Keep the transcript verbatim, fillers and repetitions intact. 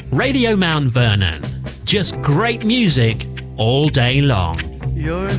Radio Mount Vernon. Just great music all day long. You're